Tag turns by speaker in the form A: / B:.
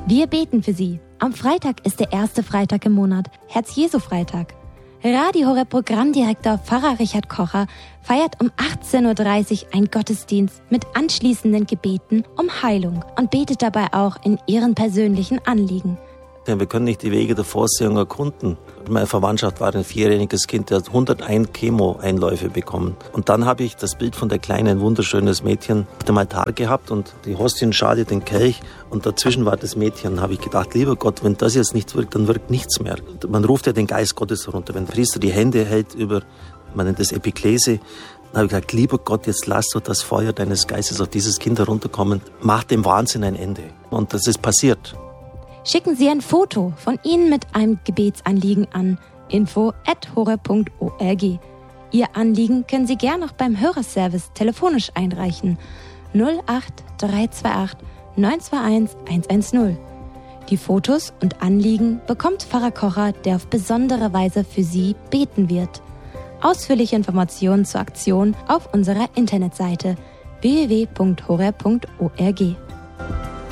A: Wir beten für Sie. Am Freitag ist der erste Freitag im Monat, Herz-Jesu-Freitag. Radio Horeb Programmdirektor Pfarrer Richard Kocher feiert um 18.30 Uhr einen Gottesdienst mit anschließenden Gebeten um Heilung und betet dabei auch in Ihren persönlichen Anliegen.
B: Denn wir können nicht die Wege der Vorsehung erkunden. Meine Verwandtschaft war ein 4-jähriges Kind, der hat 101 Chemo-Einläufe bekommen. Und dann habe ich das Bild von der kleinen, wunderschönes Mädchen auf dem Altar gehabt und die Hostienschale, den Kelch und dazwischen war das Mädchen. Da habe ich gedacht, lieber Gott, wenn das jetzt nichts wirkt, dann wirkt nichts mehr. Man ruft ja den Geist Gottes herunter. Wenn der Priester die Hände hält über, man nennt das Epiklese, dann habe ich gesagt, lieber Gott, jetzt lass doch das Feuer deines Geistes auf dieses Kind herunterkommen. Mach dem Wahnsinn ein Ende. Und das ist passiert.
A: Schicken Sie ein Foto von Ihnen mit einem Gebetsanliegen an info@horeb.org. Ihr Anliegen können Sie gern noch beim Hörerservice telefonisch einreichen. 08328 921 110. Die Fotos und Anliegen bekommt Pfarrer Kocher, der auf besondere Weise für Sie beten wird. Ausführliche Informationen zur Aktion auf unserer Internetseite www.horeb.org.